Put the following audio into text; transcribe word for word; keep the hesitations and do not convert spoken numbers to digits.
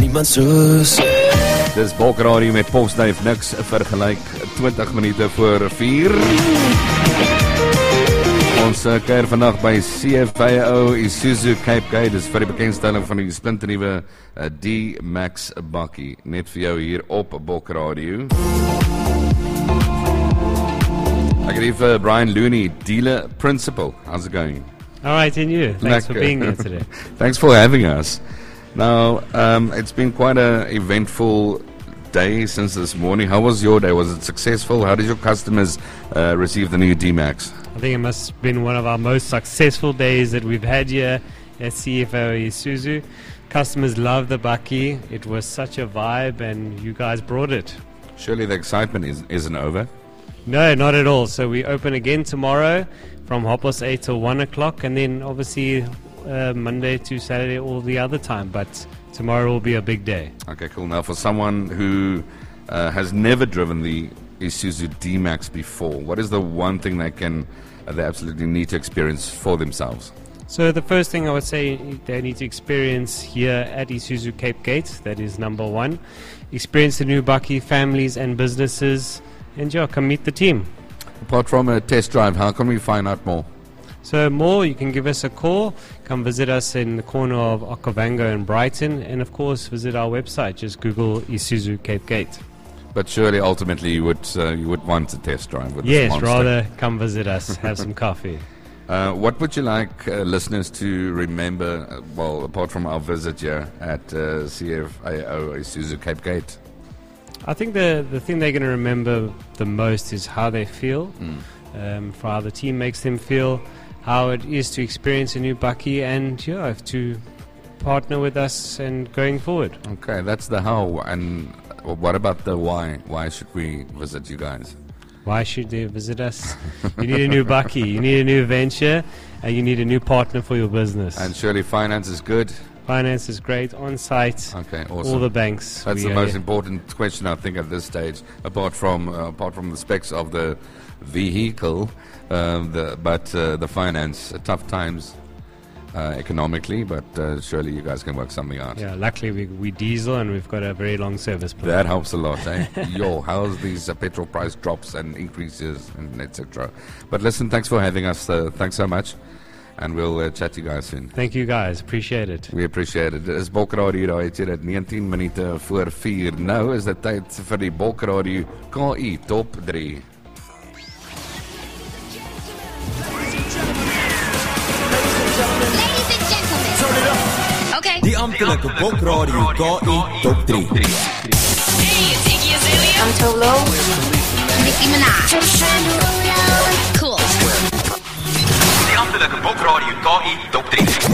niemand soos. Dis Bokradio met Postduif, niks vergelyk, twintig minute voor vier. Ons uh, keer vandag by C F A O Isuzu Cape Gate, dis vir die bekendstelling van die splinternuwe uh, D-Max bakkie, net vir jou hier op Bokradio. Ek het hier vir Brian Looney, dealer principal. How's it going? All right, and you? Thanks Lekker. for being here today. Thanks for having us. Now, um, it's been quite an eventful day since this morning. How was your day? Was it successful? How did your customers uh, receive the new D-Max? I think it must have been one of our most successful days that we've had here at C F A O Isuzu. Customers love the bakkie. It was such a vibe, and you guys brought it. Surely the excitement is, isn't over. No, not at all. So we open again tomorrow from half past eight till one o'clock, and then obviously uh, Monday to Saturday all the other time. But tomorrow will be a big day. Okay, cool. Now, for someone who uh, has never driven the Isuzu D-Max before, what is the one thing they can uh, they absolutely need to experience for themselves? So the first thing I would say they need to experience here at Isuzu Cape Gate, that is number one. Experience the new bakkie, families and businesses, and yeah, come meet the team. Apart from a test drive, how can we find out more? So more, you can give us a call, come visit us in the corner of Okavango and Brighton, and of course visit our website, just Google Isuzu Cape Gate. But surely ultimately you would uh, you would want a test drive with Yes, this monster. rather come visit us, have some coffee. Uh, what would you like uh, listeners to remember, uh, well, apart from our visit here at uh, C F A O Isuzu Cape Gate? I think the, the thing they're going to remember the most is how they feel, Mm. um, for how the team makes them feel, how it is to experience a new bakkie, and yeah, to partner with us and going forward. Okay, that's the how. And what about the why? Why should we visit you guys? Why should they visit us? You need a new bakkie, you need a new venture, and you need a new partner for your business. And surely finance is good. Finance is great, on site, Okay, awesome. all the banks. That's we the are most here. important question I think at this stage, apart from uh, apart from the specs of the vehicle, um, the, but uh, the finance, uh, tough times uh, economically, but uh, surely you guys can work something out. Yeah, luckily we, we diesel and we've got a very long service plan. That helps a lot, eh? Yo, how's these uh, petrol price drops and increases and et cetera. But listen, thanks for having us. Uh, thanks so much. And we'll uh, chat to you guys soon. Thank you guys, appreciate it. We appreciate it. Dit is Bokradio, daar het jy dit negentien minute voor vier. Nou is dit tyd vir die Bokradio K I Top drie. Ladies and gentlemen. Okay. Die amptelike Bokradio K I Top drie. Hey, it's Iggy Azalea. I'm Tolo. Nicki Minaj. Cool. Die amptelike Bokradio K I Top drie.